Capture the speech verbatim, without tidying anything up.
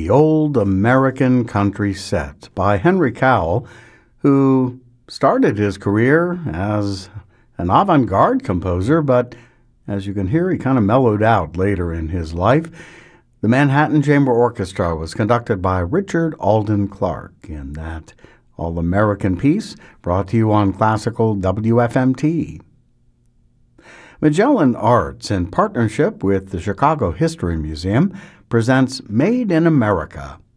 The Old American Country Set by Henry Cowell, who started his career as an avant-garde composer, but as you can hear, he kind of mellowed out later in his life. The Manhattan Chamber Orchestra was conducted by Richard Alden Clark in that All-American piece, brought to you on Classical W F M T. Magellan Arts, in partnership with the Chicago History Museum, presents Made in America,